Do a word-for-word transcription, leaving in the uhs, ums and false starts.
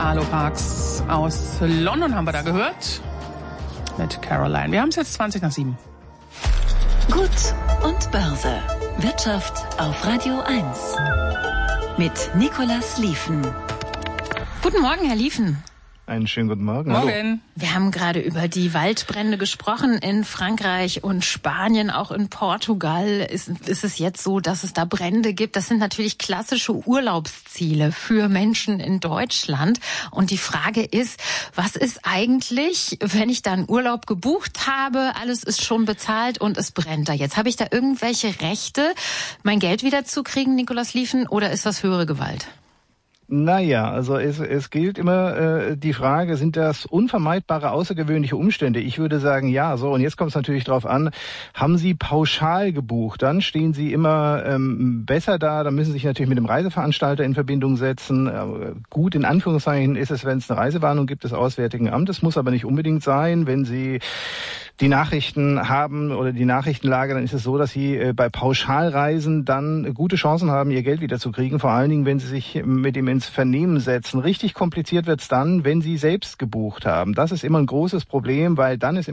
Aloparks aus London haben wir da gehört. Mit Caroline. Wir haben es jetzt zwanzig nach sieben. Gut und Börse. Wirtschaft auf Radio eins. Mit Nicolas Lieven. Guten Morgen, Herr Lieven. Einen schönen guten Morgen. Morgen. Hallo. Wir haben gerade über die Waldbrände gesprochen in Frankreich und Spanien, auch in Portugal ist, ist es jetzt so, dass es da Brände gibt. Das sind natürlich klassische Urlaubsziele für Menschen in Deutschland. Und die Frage ist, was ist eigentlich, wenn ich da einen Urlaub gebucht habe, alles ist schon bezahlt und es brennt da jetzt? Habe ich da irgendwelche Rechte, mein Geld wiederzukriegen, Nicolas Lieven, oder ist das höhere Gewalt? Naja, also es, es gilt immer äh, die Frage, sind das unvermeidbare außergewöhnliche Umstände? Ich würde sagen, ja. So, und jetzt kommt es natürlich drauf an, haben Sie pauschal gebucht, dann stehen Sie immer ähm, besser da. Dann müssen Sie sich natürlich mit dem Reiseveranstalter in Verbindung setzen. Äh, gut, in Anführungszeichen ist es, wenn es eine Reisewarnung gibt des Auswärtigen Amtes, muss aber nicht unbedingt sein. Wenn Sie die Nachrichten haben oder die Nachrichtenlage, dann ist es so, dass Sie äh, bei Pauschalreisen dann gute Chancen haben, Ihr Geld wiederzukriegen. Vor allen Dingen, wenn Sie sich mit dem ins Vernehmen setzen. Richtig kompliziert wird's dann, wenn Sie selbst gebucht haben. Das ist immer ein großes Problem, weil dann ist